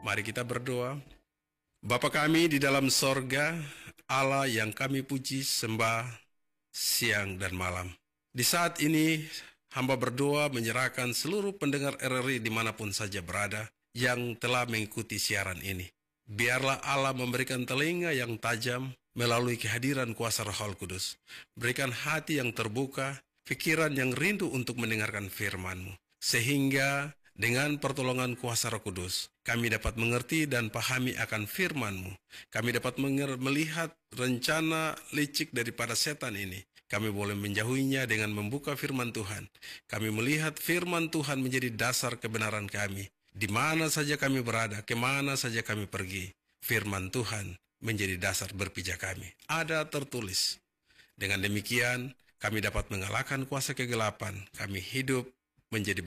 Mari kita berdoa. Bapa kami di dalam sorga, Allah yang kami puji, sembah siang dan malam. Di saat ini, hamba berdoa menyerahkan seluruh pendengar RRI dimanapun saja berada yang telah mengikuti siaran ini. Biarlah Allah memberikan telinga yang tajam melalui kehadiran kuasa Roh Kudus. Berikan hati yang terbuka, pikiran yang rindu untuk mendengarkan firman-Mu. Sehingga dengan pertolongan kuasa Roh Kudus, kami dapat mengerti dan pahami akan firman-Mu. Kami dapat melihat rencana licik daripada setan ini. Kami boleh menjauhinya dengan membuka firman Tuhan. Kami melihat firman Tuhan menjadi dasar kebenaran kami. Di mana saja kami berada, kemana saja kami pergi, firman Tuhan menjadi dasar berpijak kami. Ada tertulis. Dengan demikian, kami dapat mengalahkan kuasa kegelapan. Kami hidup menjadi